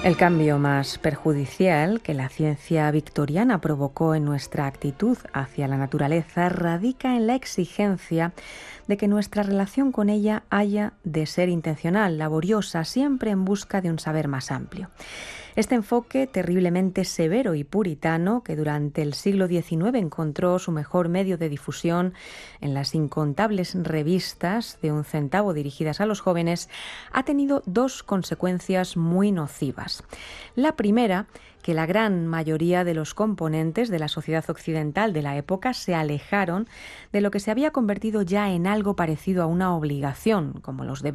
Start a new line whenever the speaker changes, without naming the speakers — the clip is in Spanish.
El cambio más perjudicial que la ciencia victoriana provocó en nuestra actitud hacia la naturaleza radica en la exigencia de que nuestra relación con ella haya de ser intencional, laboriosa, siempre en busca de un saber más amplio. Este enfoque terriblemente severo y puritano, que durante el siglo XIX encontró su mejor medio de difusión en las incontables revistas de un centavo dirigidas a los jóvenes, ha tenido dos consecuencias muy nocivas. La primera, que la gran mayoría de los componentes de la sociedad occidental de la época se alejaron de lo que se había convertido ya en algo parecido a una obligación, como los deberes